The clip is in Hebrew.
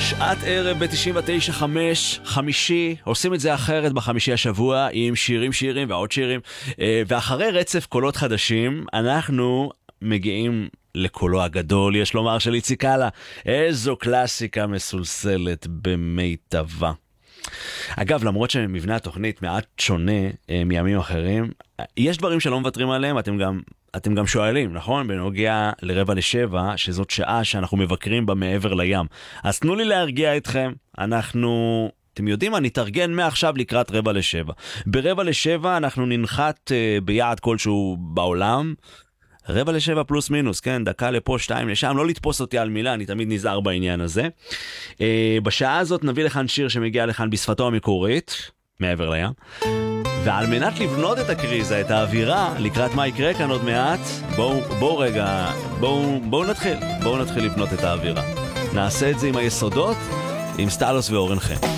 שעת ערב ב-99.5, חמישי, עושים את זה אחרת בחמישי השבוע, עם שירים ועוד שירים, ואחרי רצף קולות חדשים, אנחנו מגיעים לקולו הגדול, יש לומר, של איציק אללה. איזו קלאסיקה מסולסלת במיטבה. אגב, למרות שמבנה התוכנית מעט שונה מימים אחרים, יש דברים שלא מוותרים עליהם, אתם גם שואלים, נכון? בנוגע ל6:45, שזאת שעה שאנחנו מבקרים בה מעבר לים. אז תנו לי להרגיע אתכם, אתם יודעים מה, נתארגן מעכשיו לקראת 6:45. ב6:45 אנחנו ננחת ביעד כלשהו בעולם, 6:45 פלוס מינוס, כן, דקה לפה, 2 לשם, לא לתפוס אותי על מילה, אני תמיד נזהר בעניין הזה. בשעה הזאת נביא לכאן שיר שמגיע לכאן בשפתו המקורית, מעבר לים. ועל מנת לבנות את הקריזה, את האווירה, לקראת מה יקרה כאן עוד מעט, בואו נתחיל לבנות את האווירה. נעשה את זה עם היסודות, עם סטלוס ואורן חן.